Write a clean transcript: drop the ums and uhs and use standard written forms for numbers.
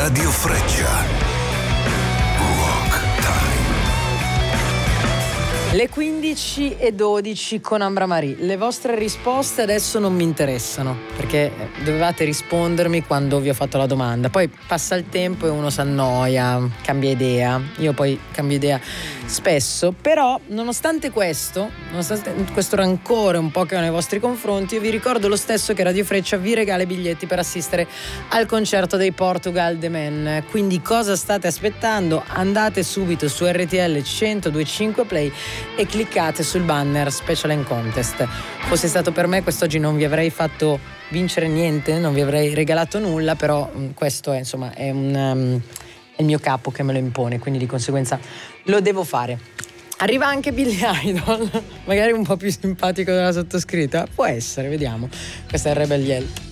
Radio Freccia. Rock Time. Le 15:12 con Ambra Marie. Le vostre risposte adesso non mi interessano, perché dovevate rispondermi quando vi ho fatto la domanda. Poi passa il tempo e uno si annoia, cambia idea. Io poi cambio idea spesso, però nonostante questo rancore un po' che ho nei vostri confronti, io vi ricordo lo stesso che Radio Freccia vi regala i biglietti per assistere al concerto dei Portugal The Man. Quindi cosa state aspettando? Andate subito su RTL 102.5 Play e cliccate sul banner Special and Contest. Fosse stato per me, quest'oggi non vi avrei fatto vincere niente, non vi avrei regalato nulla, però questo è, insomma, è il mio capo che me lo impone, quindi di conseguenza lo devo fare. Arriva anche Billy Idol, magari un po' più simpatico della sottoscritta, può essere, vediamo. Questa è Rebel Yell.